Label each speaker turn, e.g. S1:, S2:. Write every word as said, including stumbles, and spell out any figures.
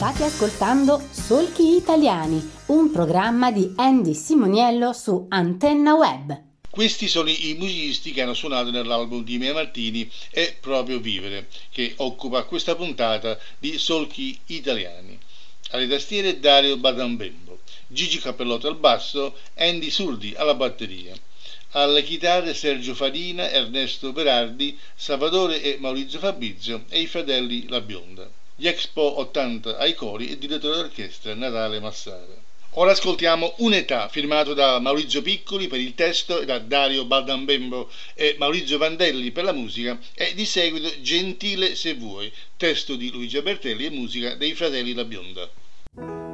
S1: State ascoltando Solchi Italiani, un programma di Andy Simoniello su Antenna Web.
S2: Questi sono i musicisti che hanno suonato nell'album di Mia Martini e Proprio Vivere, che occupa questa puntata di Solchi Italiani. Alle tastiere Dario Badambembo, Gigi Cappellotto al basso, Andy Surdi alla batteria. Alle chitarre Sergio Farina, Ernesto Berardi, Salvatore e Maurizio Fabrizio e i fratelli La Bionda. Gli Expo ottanta ai cori e direttore d'orchestra Natale Massara. Ora ascoltiamo Un'età, firmato da Maurizio Piccoli per il testo e da Dario Badambembo e Maurizio Vandelli per la musica, e di seguito Gentile se vuoi, testo di Luigi Bertelli e musica dei fratelli La Bionda.